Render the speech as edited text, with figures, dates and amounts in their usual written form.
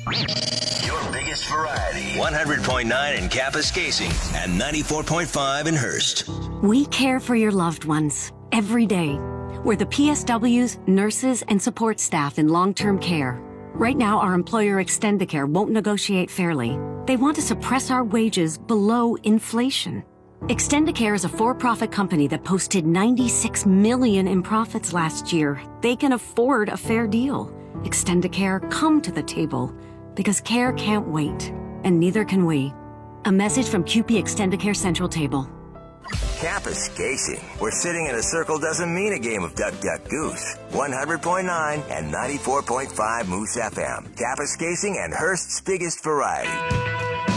Your biggest variety. 100.9 in Kapuskasing and 94.5 in Hearst. We care for your loved ones every day. We're the PSWs, nurses, and support staff in long-term care. Right now, our employer Extendicare won't negotiate fairly. They want to suppress our wages below inflation. Extendicare is a for-profit company that posted $96 million in profits last year. They can afford a fair deal. Extendicare, come to the table, because care can't wait, and neither can we. A message from CUPE Extendicare Central Table. Kapuskasing, where sitting in a circle doesn't mean a game of duck, duck, goose. 100.9 and 94.5 Moose FM. Kapuskasing and Hearst's biggest variety.